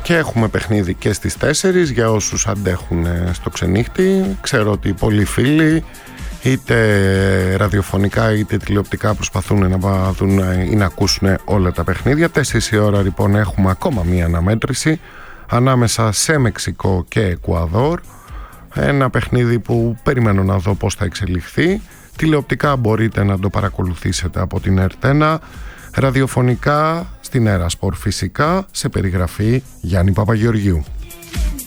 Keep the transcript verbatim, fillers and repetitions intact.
Και έχουμε παιχνίδι και στις τέσσερις για όσους αντέχουν στο ξενύχτη. Ξέρω ότι πολλοί φίλοι είτε ραδιοφωνικά είτε τηλεοπτικά προσπαθούν να δουν ή να ακούσουν όλα τα παιχνίδια. Τέσσερις η ώρα λοιπόν έχουμε ακόμα μία αναμέτρηση ανάμεσα σε Μεξικό και Εκουαδόρ. Ένα παιχνίδι που περιμένω να δω πώς θα εξελιχθεί. Τηλεοπτικά μπορείτε να το παρακολουθήσετε από την ΕΡΤ1, ραδιοφωνικά στην Έρα Σπορ φυσικά, σε περιγραφή Γιάννη Παπαγεωργίου.